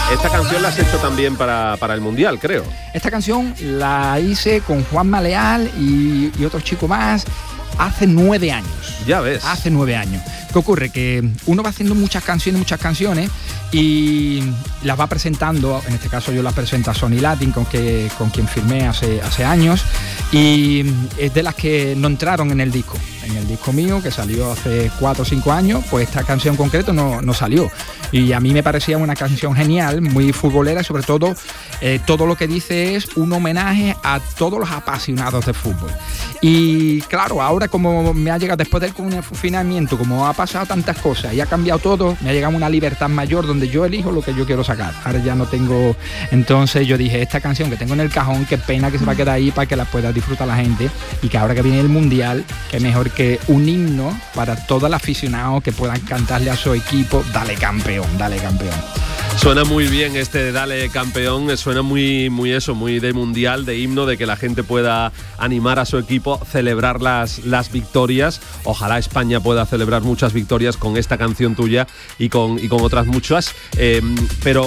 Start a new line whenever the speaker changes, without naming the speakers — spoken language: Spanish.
Esta canción la has hecho también para el Mundial, creo.
Esta canción la hice con Juanma Leal y otro chico más hace 9 años.
Ya ves.
Hace 9 años. ¿Qué ocurre? Que uno va haciendo muchas canciones y las va presentando. En este caso yo las presento a Sony Latin, con quien firmé hace años, y es de las que no entraron en el disco mío, que salió hace 4 o 5 años. Pues esta canción en concreto no salió, y a mí me parecía una canción genial, muy futbolera, y sobre todo todo lo que dice es un homenaje a todos los apasionados de fútbol. Y claro, ahora como me ha llegado después del confinamiento, como ha pasado tantas cosas y ha cambiado todo, me ha llegado una libertad mayor donde yo elijo lo que yo quiero sacar. Ahora ya no tengo. Entonces yo dije, esta canción que tengo en el cajón, qué pena que se va a quedar ahí para que la pueda disfrutar la gente, y que ahora que viene el Mundial, qué mejor que un himno para todo el aficionado que puedan cantarle a su equipo, dale campeón, dale campeón.
Suena muy bien este de Dale Campeón, suena muy de mundial, de himno, de que la gente pueda animar a su equipo, celebrar las victorias. Ojalá España pueda celebrar muchas victorias con esta canción tuya y con otras muchas, pero